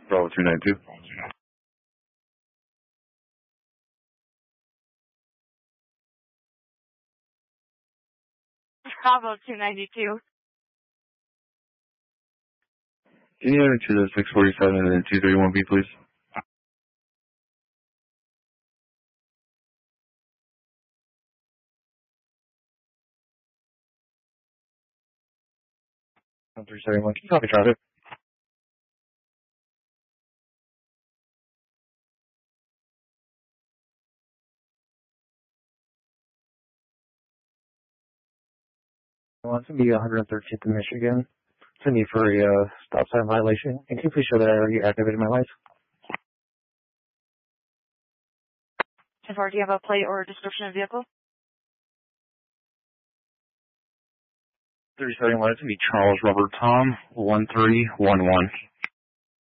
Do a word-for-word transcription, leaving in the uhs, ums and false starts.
Bravo two nine two. Bravo two ninety-two. Can you enter to the six forty-seven and two thirty-one B, please? one three seven one, can you copy traffic? Well, it's going to be one thirteenth in Michigan. It's a need for a uh, stop sign violation. And can you please show that I already activated my lights? ten four, do you have a plate or a description of vehicle? thirty-seven one, it's going to be Charles Robert Tom, one three one one.